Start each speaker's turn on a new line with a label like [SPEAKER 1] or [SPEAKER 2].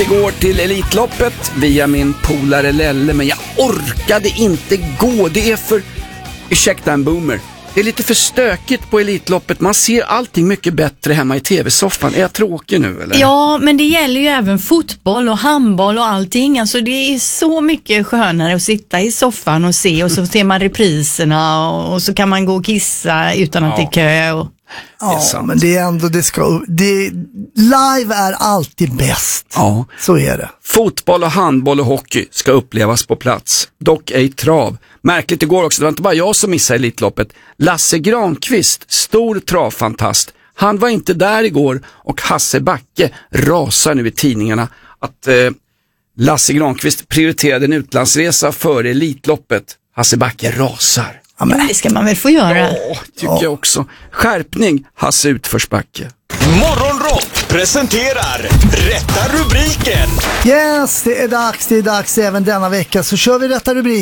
[SPEAKER 1] biljett igår till Elitloppet via min polare Lelle, men jag orkade inte gå. Det är för, ursäkta en boomer, det är lite för stökigt på Elitloppet. Man ser allting mycket bättre hemma i tv-soffan. Är jag tråkig nu eller?
[SPEAKER 2] Ja, men det gäller ju även fotboll och handboll och allting. Alltså det är så mycket skönare att sitta i soffan och se, och så ser man repriserna och så kan man gå och kissa utan att det är kö.
[SPEAKER 3] Ja, men det är ändå, live är alltid bäst.
[SPEAKER 1] Ja.
[SPEAKER 3] Så är det.
[SPEAKER 1] Fotboll och handboll och hockey ska upplevas på plats. Dock ej trav. Märkligt igår också, det var inte bara jag som missade Elitloppet. Lasse Granqvist, stor travfantast. Han var inte där igår, och Hasse Backe rasar nu i tidningarna att Lasse Granqvist prioriterade en utlandsresa före Elitloppet. Hasse Backe rasar.
[SPEAKER 2] Ja, men det ska man väl få göra.
[SPEAKER 1] Ja, tycker jag också. Skärpning, Hasse Utförsbacke.
[SPEAKER 4] Morgonrock presenterar Rätta rubriken.
[SPEAKER 3] Yes, det är dags även denna vecka, så kör vi rätta rubriken.